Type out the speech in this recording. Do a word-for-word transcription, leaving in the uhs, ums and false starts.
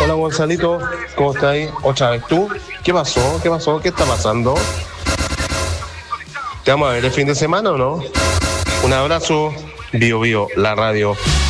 Hola Gonzalito, ¿cómo estás ahí? Otra vez tú. ¿Qué pasó? ¿Qué pasó? ¿Qué está pasando? ¿Te vamos a ver el fin de semana o no? Un abrazo, Bio Bio, la radio.